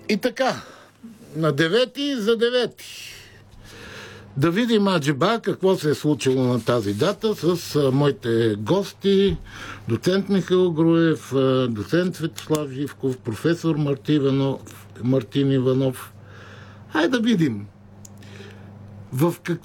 И така, на 9 за 9. Да видим аджеба какво се е случило на тази дата с моите гости, доцент Михаил Груев, доцент Светослав Живков, професор Мартин Иванов. Хайде да видим в